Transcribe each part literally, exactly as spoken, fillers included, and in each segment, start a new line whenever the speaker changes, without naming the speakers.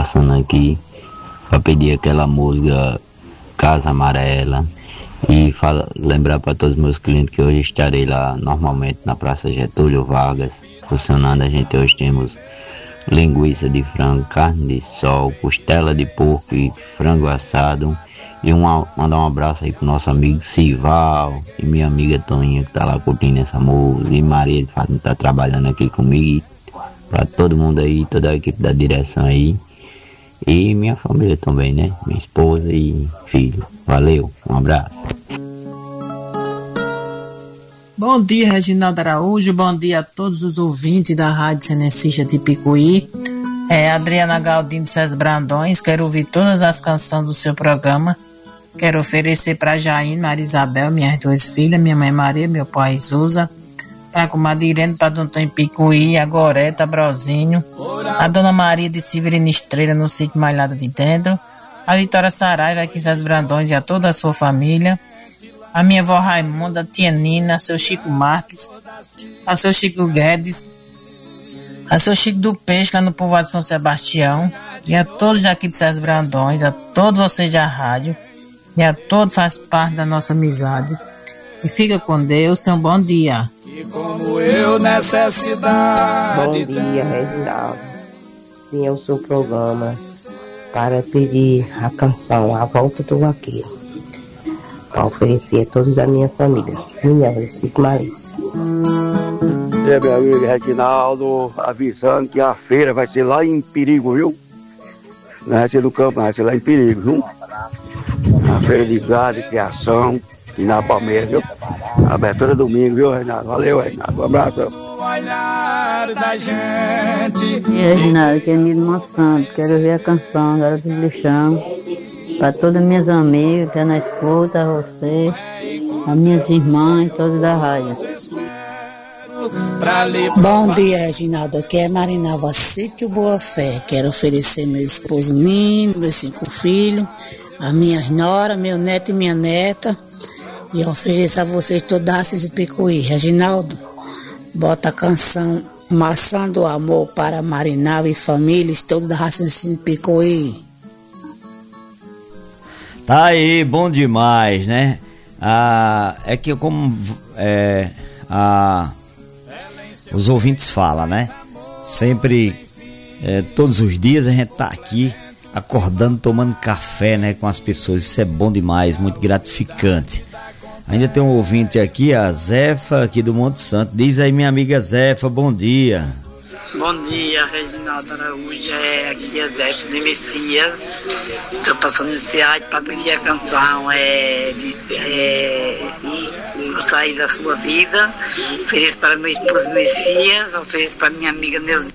passando aqui para pedir aquela música Casa Amarela e fala, lembrar para todos os meus clientes que hoje estarei lá normalmente na Praça Getúlio Vargas funcionando. A gente hoje temos linguiça de frango, carne de sol, costela de porco e frango assado. E uma, mandar um abraço aí pro nosso amigo Sival e minha amiga Toninha que tá lá curtindo essa música, e Maria de fato tá trabalhando aqui comigo, para todo mundo aí, toda a equipe da direção aí, e minha família também, né? Minha esposa e filho. Valeu, um abraço.
Bom dia, Reginaldo Araújo, bom dia a todos os ouvintes da Rádio Senecista de Picuí. É Adriana Galdino de César Brandões. Quero ouvir todas as canções do seu programa. Quero oferecer para Jair, Maria Isabel, minhas duas filhas, minha mãe Maria, meu pai Zusa, para com Madirene, para Dom Antônio Picuí, a Goreta, Brozinho, a Dona Maria de Severina Estrela no sítio Malhada de Dentro, a Vitória Saraiva aqui em César Brandões e a toda a sua família, a minha avó Raimunda, a tia Nina, a seu Chico Marques, a seu Chico Guedes, a seu Chico do Peixe lá no povoado de São Sebastião, e a todos daqui de César Brandões, a todos vocês da rádio, e a todos faz parte da nossa amizade. E fica com Deus, tenha um bom dia.
E como eu necessidade.
Bom dia, Reginaldo. Vim ao seu programa para pedir a canção A Volta do Vaqueiro, para oferecer a todos da minha família. Minha Cico Malícia.
É, meu amigo Reginaldo, avisando que a feira vai ser lá em Perigo, viu? Não vai ser no campo, vai ser lá em Perigo, viu? A feira de gado, de criação, e na Palmeiras, viu? Abertura domingo, viu, Reginaldo? Valeu, Reginaldo. Um abraço.
E aí, Reginaldo, que é me mostrando. Quero ver a canção Garota do Lixão. Para todas as minhas amigas, que é na escuta, a você, as minhas irmãs, todas da rádio.
Bom dia, Reginaldo. Aqui é Marinalva, Sítio Boa Fé. Quero oferecer meu esposo Nino, meus cinco filhos, a minha nora, meu neto e minha neta. E ofereço a vocês toda a Assis de Picuí. Reginaldo, bota a canção Maçã do Amor para Marinalva e famílias, todos da Assis de Picuí.
Tá aí, bom demais, né? Ah, é que como é, a, os ouvintes falam, né? Sempre, é, todos os dias a gente tá aqui acordando, tomando café, né, com as pessoas. Isso é bom demais, muito gratificante. Ainda tem um ouvinte aqui, a Zefa, aqui do Monte Santo. Diz aí, minha amiga Zefa, bom dia.
Bom dia, Reginaldo Araújo. É, aqui é Zefa de Messias. Estou passando esse áudio para pedir a canção é, de, é, Sair da Sua Vida. Ofereço para meu esposo Messias, ofereço para minha amiga Neuza.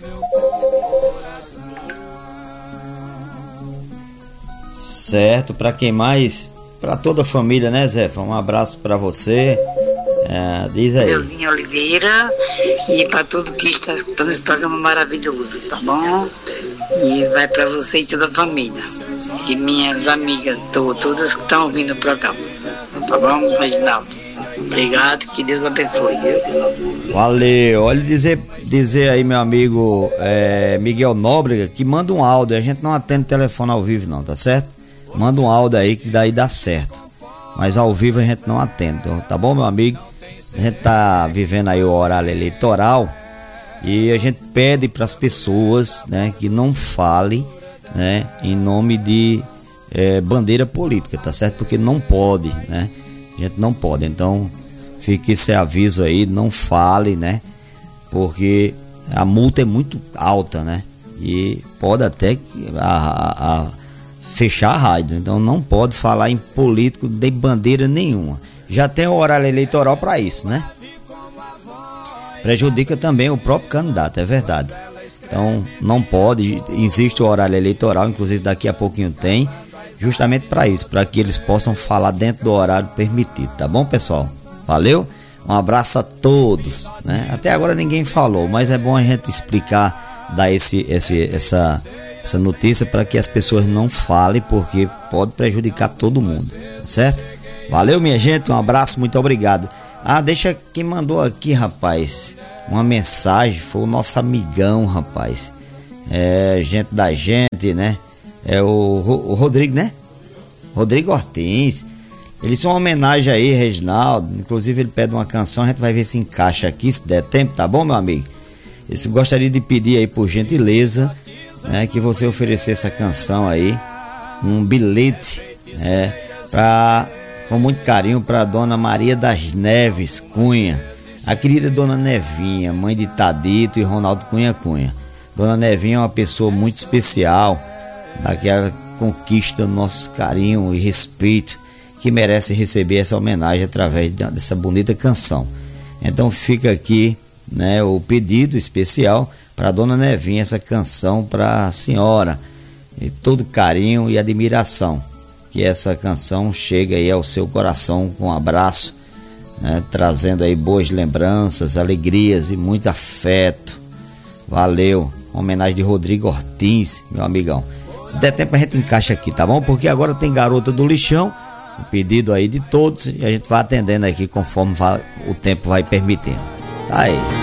Certo, para quem mais? Para toda a família, né, Zefa? Um abraço para você. É, diz aí.
Deusinho Oliveira, e para tudo que está escutando esse programa maravilhoso, tá bom? E vai para você e toda a família. E minhas amigas, tô, todas que estão ouvindo o programa. Tá bom, Reginaldo? Obrigado, que Deus abençoe.
Valeu. Olha, dizer, dizer aí, meu amigo é, Miguel Nóbrega, que manda um áudio. A gente não atende telefone ao vivo, não, tá certo? Manda um áudio aí que daí dá certo. Mas ao vivo a gente não atende, tá bom, meu amigo? A gente tá vivendo aí o horário eleitoral e a gente pede para as pessoas, né, que não fale, né, em nome de é, bandeira política, tá certo? Porque não pode, né? A gente não pode. Então fique esse aviso aí, não fale, né? Porque a multa é muito alta, né? E pode até a, a, a fechar a rádio. Então não pode falar em político de bandeira nenhuma. Já tem o horário eleitoral para isso, né? Prejudica também o próprio candidato, é verdade. Então não pode, existe o horário eleitoral, inclusive daqui a pouquinho tem, justamente para isso, para que eles possam falar dentro do horário permitido, tá bom, pessoal? Valeu? Um abraço a todos, né? Até agora ninguém falou, mas é bom a gente explicar, dar esse, esse, essa, essa notícia para que as pessoas não falem, porque pode prejudicar todo mundo, tá certo? Valeu, minha gente, um abraço, muito obrigado. Ah, deixa quem mandou aqui, rapaz, uma mensagem, foi o nosso amigão, rapaz. é, gente da gente, né? É o, o Rodrigo, né? Rodrigo Ortiz. Eles são uma homenagem aí, Reginaldo. Inclusive ele pede uma canção, a gente vai ver se encaixa aqui, se der tempo, tá bom, meu amigo? Eu gostaria de pedir aí, por gentileza, né, que você oferecesse essa canção aí, um bilhete, né, pra, com muito carinho para Dona Maria das Neves Cunha, a querida Dona Nevinha, mãe de Tadito e Ronaldo Cunha Cunha. Dona Nevinha é uma pessoa muito especial, daquela conquista nosso carinho e respeito, que merece receber essa homenagem através dessa bonita canção. Então fica aqui, né, o pedido especial para Dona Nevinha, essa canção para a senhora, e todo carinho e admiração, que essa canção chegue aí ao seu coração com um abraço, né, trazendo aí boas lembranças, alegrias e muito afeto. Valeu, homenagem de Rodrigo Ortiz, meu amigão. Se der tempo a gente encaixa aqui, tá bom? Porque agora tem Garota do Lixão, o pedido aí de todos, e a gente vai atendendo aqui conforme vai, o tempo vai permitindo. Tá aí.